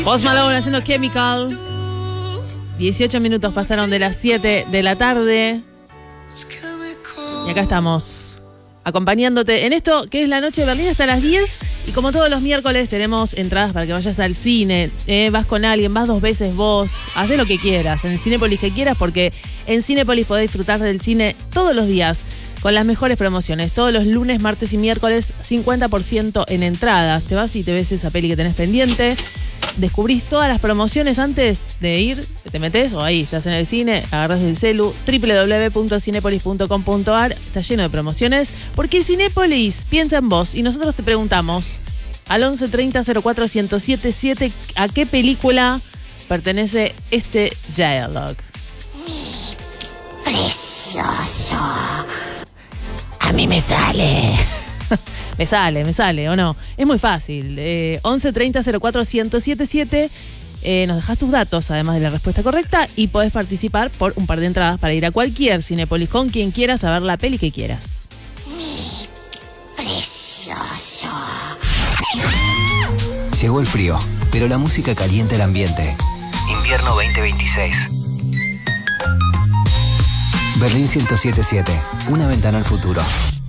Post Malone haciendo Chemical. 18 minutos pasaron de las 7 de la tarde. Y acá estamos, acompañándote en esto que es la noche de Berlín hasta las 10. Y como todos los miércoles tenemos entradas para que vayas al cine. Vas con alguien, vas 2 veces vos. Hacés lo que quieras, en el Cinépolis que quieras, porque en Cinépolis podés disfrutar del cine todos los días con las mejores promociones. Todos los lunes, martes y miércoles, 50% en entradas. Te vas y te ves esa peli que tenés pendiente. Descubrís todas las promociones antes de ir, te metés o ahí estás en el cine, agarrás el celu, www.cinepolis.com.ar, está lleno de promociones, porque Cinépolis piensa en vos y nosotros te preguntamos al 11 30 04 1077 a qué película pertenece este dialogue. Precioso. A mí me sale. Me sale, ¿o no? Es muy fácil. 11 30 04 1077. Nos dejas tus datos, además de la respuesta correcta, y podés participar por un par de entradas para ir a cualquier Cinépolis con quien quieras a ver la peli que quieras. Precioso. Llegó el frío, pero la música calienta el ambiente. Invierno 2026. Berlín 1077, una ventana al futuro.